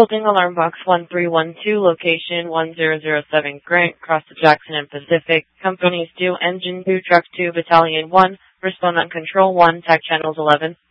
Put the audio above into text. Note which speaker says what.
Speaker 1: Building Alarm Box 1312, location 1007 Grant, cross to Jackson and Pacific. Companies 2, Engine 2, Truck 2, Battalion 1, respond on Control 1, TAC Channels 11.